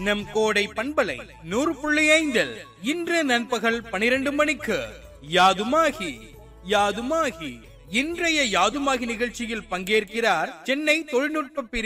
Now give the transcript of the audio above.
நம் கோடை பண்பலை 100.5 இன்று நண்பகல் 12 மணிக்கு யாதுமாகி யாதுமாகி. இன்றைய யாதுமாகி நிகழ்ச்சியில் பங்கேற்கிறார் சென்னை தொழில்நுட்ப பிரிவு